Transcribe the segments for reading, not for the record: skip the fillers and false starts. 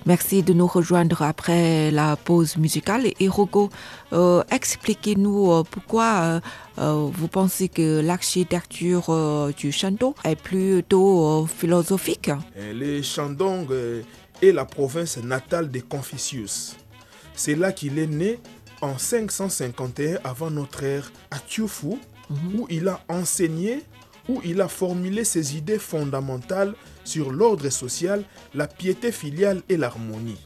Merci de nous rejoindre après la pause musicale. Et Rocco, expliquez-nous pourquoi vous pensez que l'architecture du Shandong est plutôt philosophique. Le Shandong est la province natale de Confucius. C'est là qu'il est né en 551 avant notre ère à Tuofu, où il a enseigné, où il a formulé ses idées fondamentales sur l'ordre social, la piété filiale et l'harmonie.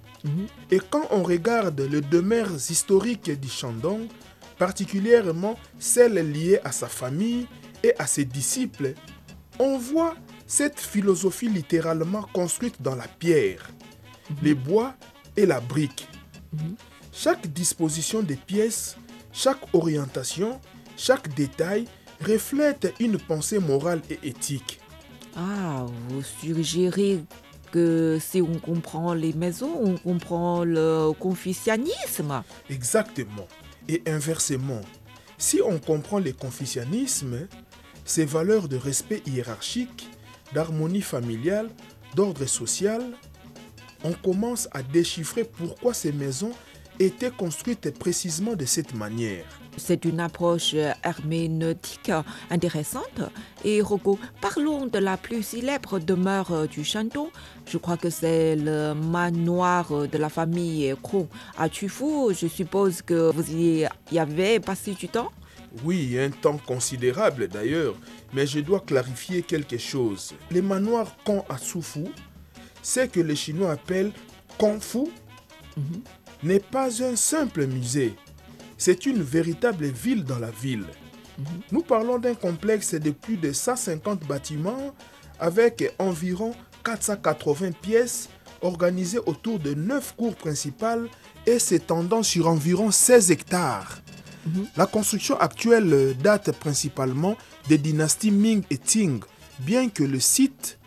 Et quand on regarde les demeures historiques du Shandong, particulièrement celles liées à sa famille et à ses disciples, on voit cette philosophie littéralement construite dans la pierre, les bois et la brique. Chaque disposition des pièces, chaque orientation, chaque détail reflète une pensée morale et éthique. Ah, vous suggérez que si on comprend les maisons, on comprend le confucianisme. Exactement. Et inversement, si on comprend le confucianisme, ses valeurs de respect hiérarchique, d'harmonie familiale, d'ordre social, on commence à déchiffrer pourquoi ces maisons étaient construites précisément de cette manière. C'est une approche herméneutique intéressante. Et Rocco, parlons de la plus célèbre demeure du Shandong. Je crois que c'est le manoir de la famille Kong à Tufu. Je suppose que vous y avez passé du temps. Oui, un temps considérable d'ailleurs, mais je dois clarifier quelque chose. Le manoir Kong à Tufu, c'est que les Chinois appellent Kung Fu, n'est pas un simple musée. C'est une véritable ville dans la ville. Nous parlons d'un complexe de plus de 150 bâtiments avec environ 480 pièces organisées autour de 9 cours principales et s'étendant sur environ 16 hectares. La construction actuelle date principalement des dynasties Ming et Qing, bien que le site